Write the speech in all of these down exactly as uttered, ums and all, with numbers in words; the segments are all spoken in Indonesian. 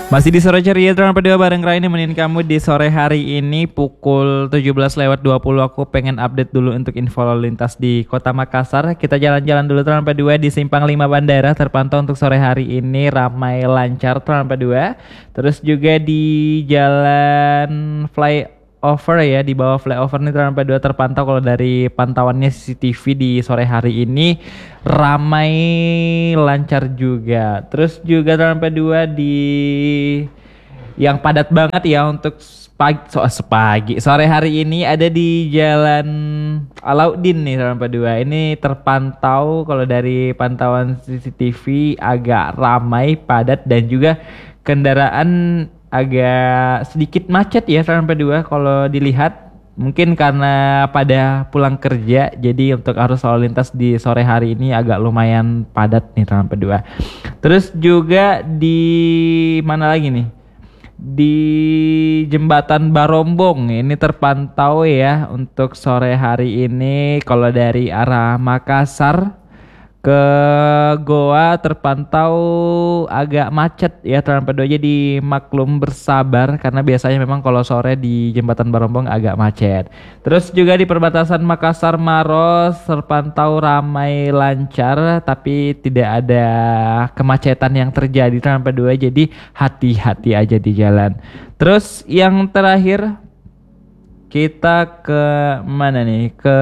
Masih di sore ceria Trans Pedua bareng Rai nemenin kamu di sore hari ini pukul tujuh belas lewat dua puluh. Aku pengen update dulu untuk info lalu lintas di Kota Makassar. Kita jalan-jalan dulu Trans Pedua di Simpang lima Bandara, terpantau untuk sore hari ini ramai lancar Trans Pedua. Terus juga di Jalan Flyover ya, di bawah flyover nih Trans Pedua terpantau kalau dari pantauannya C C T V di sore hari ini ramai lancar juga. Terus juga Trans Pedua di yang padat banget ya untuk pagi, so, sepagi sore hari ini ada di Jalan Alauddin nih Trans Pedua. Ini terpantau kalau dari pantauan C C T V agak ramai, padat dan juga kendaraan agak sedikit macet ya Trans Pedua kalau dilihat. Mungkin karena pada pulang kerja, jadi untuk arus lalu lintas di sore hari ini agak lumayan padat nih Trans Pedua. Terus juga di mana lagi nih? Di Jembatan Barombong ini terpantau ya untuk sore hari ini kalau dari arah Makassar ke Goa terpantau agak macet ya Trans Pedua, jadi maklum bersabar karena biasanya memang kalau sore di Jembatan Barombong agak macet. Terus juga di perbatasan Makassar Maros terpantau ramai lancar tapi tidak ada kemacetan yang terjadi Trans Pedua, jadi hati-hati aja di jalan. Terus yang terakhir kita ke mana nih? Ke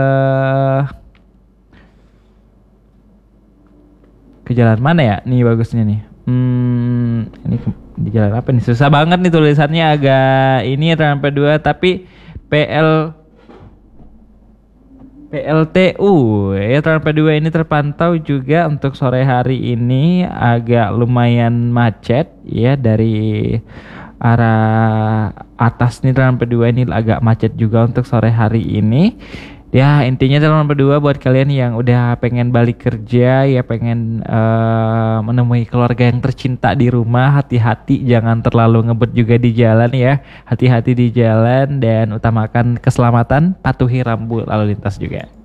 ke jalan mana ya nih bagusnya nih? Hmm, ini ke, di jalan apa nih? Susah banget nih tulisannya, agak ini ya Trans Pedua, tapi P L P L T U ya Trans Pedua ini terpantau juga untuk sore hari ini agak lumayan macet ya, dari arah atas nih Trans Pedua ini agak macet juga untuk sore hari ini. Ya intinya Trans Pedua buat kalian yang udah pengen balik kerja ya, pengen uh, menemui keluarga yang tercinta di rumah, hati-hati jangan terlalu ngebut juga di jalan ya. Hati-hati di jalan dan utamakan keselamatan, patuhi rambu lalu lintas juga.